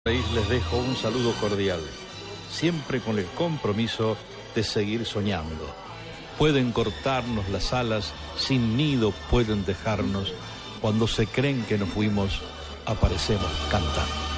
Les dejo un saludo cordial, siempre con el compromiso de seguir soñando. Pueden cortarnos las alas, sin nido pueden dejarnos. Cuando se creen que nos fuimos, aparecemos cantando.